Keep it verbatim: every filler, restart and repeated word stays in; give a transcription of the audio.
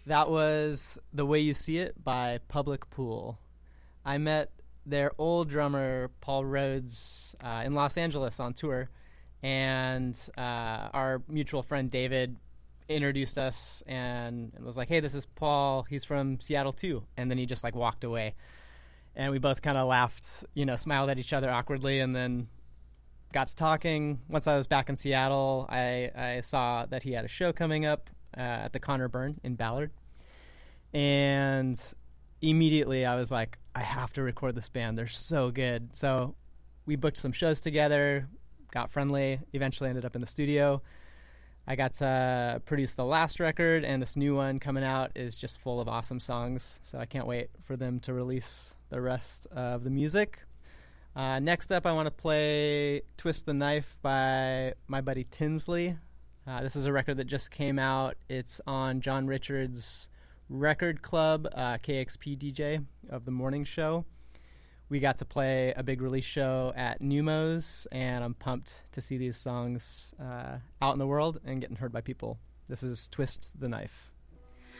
That was The Way You See It by Public Pool. I met their old drummer, Paul Rhodes, uh, in Los Angeles on tour, and uh, our mutual friend David introduced us and, and was like, hey, this is Paul. He's from Seattle, too. And then he just, like, walked away. And we both kind of laughed, you know, smiled at each other awkwardly, and then got to talking. Once I was back in Seattle, I, I saw that he had a show coming up uh, at the Connor Burn in Ballard. And immediately I was like, I have to record this band. They're so good. So we booked some shows together, got friendly, eventually ended up in the studio. I got to produce the last record, and this new one coming out is just full of awesome songs. So I can't wait for them to release the rest of the music. Uh, next up, I want to play Twist the Knife by my buddy Tinsley. Uh, this is a record that just came out. It's on John Richards' Record Club, uh, K X P D J of the morning show. We got to play a big release show at Numos, and I'm pumped to see these songs uh, out in the world and getting heard by people. This is Twist the Knife.